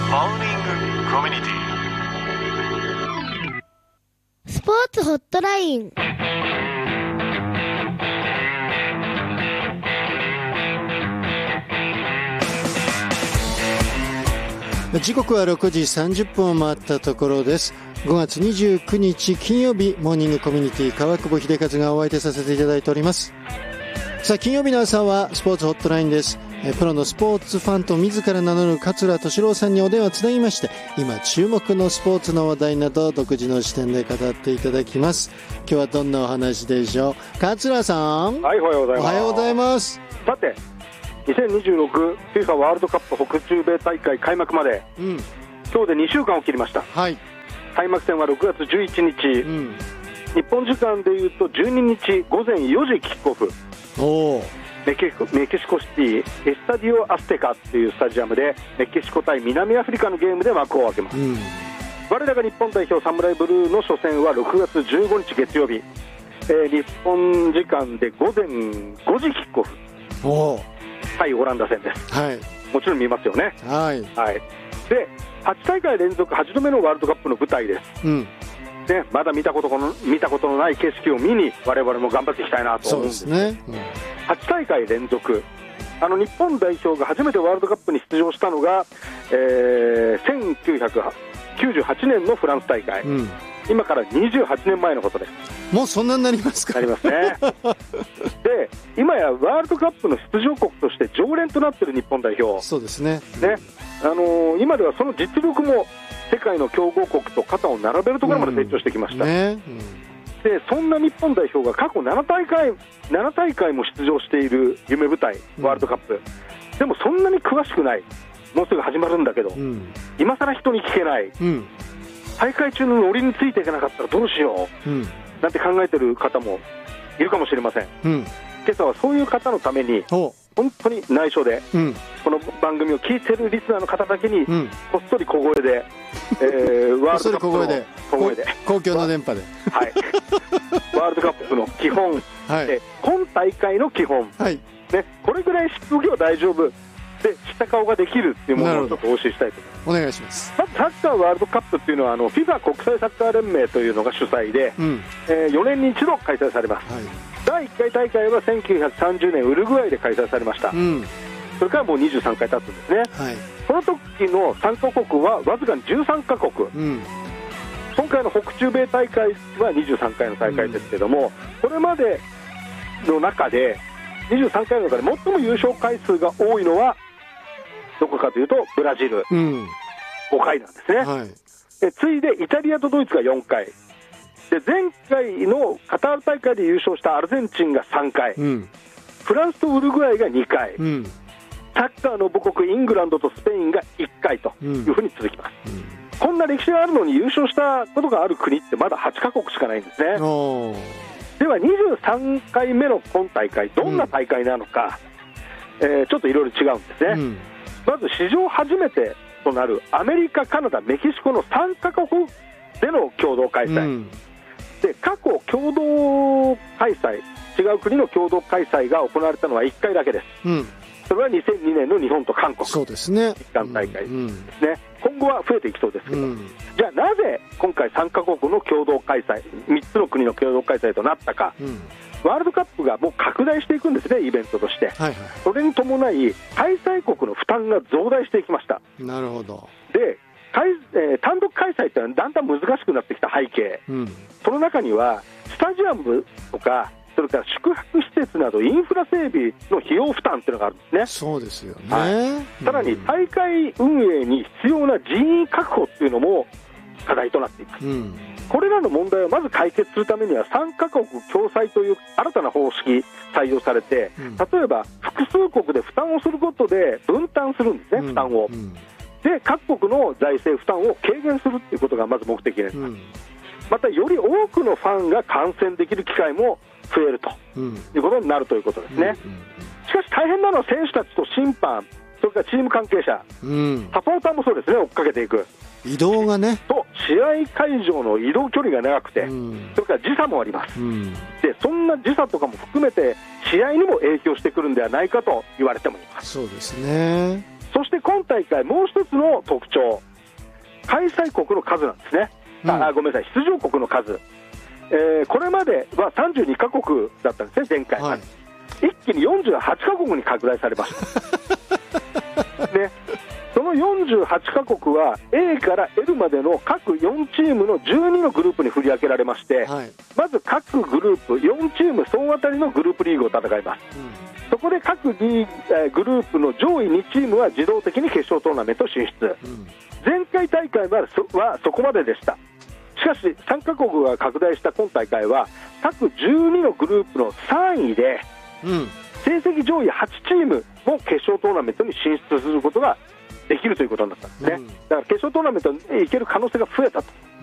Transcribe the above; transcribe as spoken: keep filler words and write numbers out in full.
コミュニティスポーツホットライン。 時刻はろくじさんじゅっぷんを回ったところです。ごがつにじゅうくにち金曜日、モーニングコミュニティ川久保秀和がお相手させていただいております。さあ、金曜日の朝はスポーツホットラインです。プロのスポーツファンと自ら名乗る桂敏郎さんにお電話つなぎまして、今注目のスポーツの話題など独自の視点で語っていただきます。今日はどんなお話でしょう。桂さん。 はい、おはようございます。 おはようございます。 さて、にせんにじゅうろく フィファ ワールドカップ北中米大会開幕まで、うん、今日でにしゅうかんを切りました。 はい、 開幕戦はろくがつじゅういちにち、うん、日本時間でいうとじゅうににちごぜんよじキックオフ。おメキシコ、メキシコシティエスタディオアステカっていうスタジアムでメキシコ対南アフリカのゲームで幕を開けます。うん、我らが日本代表サムライブルーの初戦はろくがつじゅうごにち月曜日、えー、日本時間でごぜんごじキックオフ。お対オランダ戦です。はい、もちろん見ますよね。はい、はい、ではちたいかい連続はちどめのワールドカップの舞台です。うんね、まだ見たことの、見たことのない景色を見に我々も頑張っていきたいなと思うんです。そうですね。うん、はちたいかい連続、あの日本代表が初めてワールドカップに出場したのが、えー、せんきゅうひゃくきゅうじゅうはちねんのフランス大会、うん、今からにじゅうはちねんまえのことです。 もうそんなになりますか。 なりますね。で今やワールドカップの出場国として常連となっている日本代表。 そうですね。 ね、あのー、今ではその実力も世界の強豪国と肩を並べるところまで成長してきました。うんねうん、でそんな日本代表が過去ななたいかいななたいかいも出場している夢舞台ワールドカップ、うん、でもそんなに詳しくない。もうすぐ始まるんだけど、うん、今更人に聞けない、うん、大会中のノリについていけなかったらどうしよう、うん、なんて考えている方もいるかもしれません。うん、今朝はそういう方のために本当に内緒で、うん、この番組を聞いているリスナーの方だけに、うん、こっそり小声で、えー、ワールドカップの小声で公共の電波で、 はい、ワールドカップの基本、はい、今大会の基本、はいね、これぐらい知っておけば大丈夫で知った顔ができるっていうものをちょっとお教えしたいと思います。 お願いします。 まずサッカーワールドカップっていうのはあの フィファ 国際サッカー連盟というのが主催で、うんえー、よねんに一度開催されます。はい、だいいっかい大会はせんきゅうひゃくさんじゅうねんウルグアイで開催されました。うん、それからもうにじゅうさんかい経つんですね。はい、この時の参加国はわずかにじゅうさんかこく、うん、今回の北中米大会はにじゅうさんかいの大会ですけども、うん、これまでの中でにじゅうさんかいの中で最も優勝回数が多いのはどこかというとブラジル、うん、ごかいなんですね。はい、で次いでイタリアとドイツがよんかいで、前回のカタール大会で優勝したアルゼンチンがさんかい、うん、フランスとウルグアイがにかい、うん、サッカーの母国イングランドとスペインがいっかいというふうに続きます。うんうん、こんな歴史があるのに優勝したことがある国ってまだはちかこくしかないんですね。ではにじゅうさんかいめの今大会どんな大会なのか、うんえー、ちょっといろいろ違うんですね。うん、まず史上初めてとなるアメリカ、カナダ、メキシコのさんかこくでの共同開催、うん、で過去共同開催違う国の共同開催が行われたのはいっかいだけです。うん、それはにせんにねんの日本と韓国、 そうですね、 日韓大会ですね。うんうん、今後は増えていきそうですけど、うん、じゃあなぜ今回さんかこくの共同開催みっつの国の共同開催となったか。うん、ワールドカップがもう拡大していくんですね、イベントとして。はいはい、それに伴い開催国の負担が増大していきました。 なるほど。 で、えー、単独開催ってのはだんだん難しくなってきた背景、うん、その中にはスタジアムとかそれから宿泊施設などインフラ整備の費用負担っていうのがあるんですね。 そうですよね。 はい、さらに大会運営に必要な人員確保っていうのも課題となっています。うん、これらの問題をまず解決するためにはさんかこく共催という新たな方式採用されて、うん、例えば複数国で負担をすることで分担するんですね、うん、負担を、うん、で各国の財政負担を軽減するということがまず目的になります。うん、またより多くのファンが観戦できる機会も増えるということになるということですね。うんうん、しかし大変なのは選手たちと審判、それからチーム関係者、うん、サポーターもそうですね、追っかけていく移動がね、 と試合会場の移動距離が長くて、うん、それから時差もあります。うん、でそんな時差とかも含めて試合にも影響してくるんではないかと言われてもいます。 そうですね。 そして今大会もう一つの特徴、開催国の数なんですね、うん、あごめんなさい、出場国の数、えー、これまではさんじゅうにカ国だったんですね、前回、はい、一気によんじゅうはちカ国に拡大されましたでそのよんじゅうはちカ国は A から L までの各よんチームのじゅうにのグループに振り分けられまして、はい、まず各グループよんチーム総当たりのグループリーグを戦います、うん、そこで各リーグ、えー、グループの上位にチームは自動的に決勝トーナメント進出、うん、前回大会は そ, はそこまででした。しかしさんカ国が拡大した今大会は各じゅうにのグループのさんいで、うん、成績上位はちチームも決勝トーナメントに進出することができるということになったんですね、うん、だから決勝トーナメントに行ける可能性が増えたと